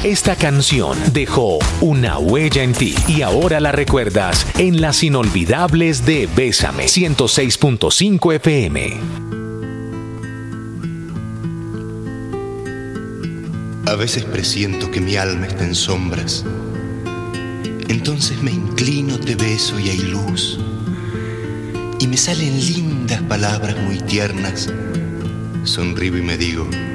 Esta canción dejó una huella en ti y ahora la recuerdas en las inolvidables de Bésame 106.5 FM. A veces presiento que mi alma está en sombras. Entonces me inclino, te beso y hay luz. Y me salen lindas palabras muy tiernas. Sonrío y me digo: